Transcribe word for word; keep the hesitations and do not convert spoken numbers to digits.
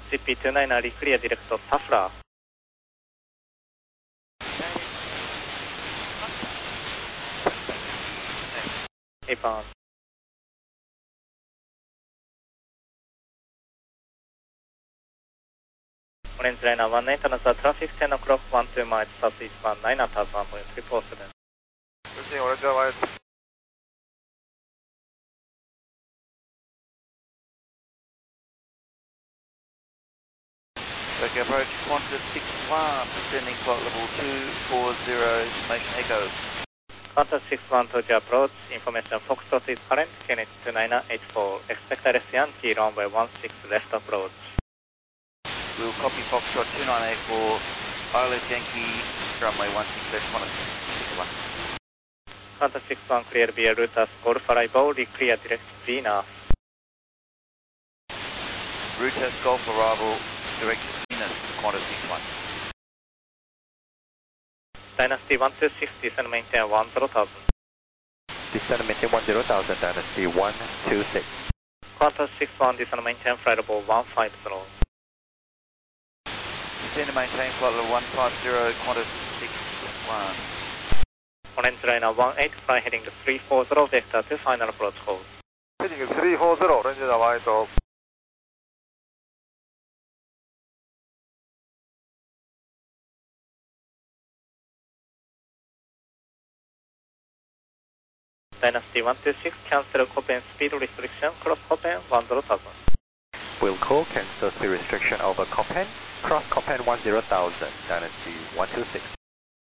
ジーピーにじゅうきゅう reclear direct Safra. eight pound. Orange liner one eight, another traffic ten o'clock, one two miles southeast one nine at one point three four seven. Routine Orange one eight. Okay, approach Qantas six one, descending flight level two four zero, information echo. Qantas six one to the approach, information Foxtrot is current, K N H two nine eight four, expect R S Yankee runway one six left approach. We'll copy Foxtrot two nine eight four, R S Yankee, runway one six left, Qantas six one. Qantas six one clear via Routers Golf arrival, clear direct Venus. Routers Golf arrival, direct Venus, Qantas six one. Dynasty one two six, descend maintain one zero thousand. Descend maintain one zero thousand, Dynasty one two six. Qantas six one, descend maintain flight level one five zero. Descend and maintain flight level one five zero, Qantas six one. Orange liner one eight, fly heading three four zero, vector to final approach hold. Heading three four zero, Orange liner one eight. Dynasty one two six, cancel Copen speed restriction, cross Copen one zero thousand. Will call cancel speed restriction over Copen, cross Copen one zero thousand, Dynasty one two six.